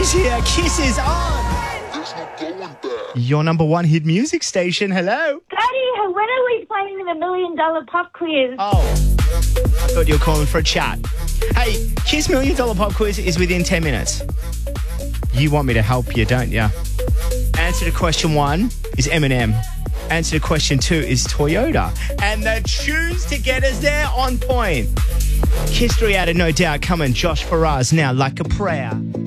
is here. Kiss is on. Your number one hit music station. Hello. Daddy, when are we playing the $1 million pop quiz? Oh, I thought you were calling for a chat. Hey, Kiss $1 Million Pop Quiz is within 10 minutes. You want me to help you, don't you? Answer to question 1 is Eminem. Answer to question 2 is Toyota. And the tunes to get us there on point. Kiss 3 out of No Doubt coming. Josh Faraz now, Like a Prayer.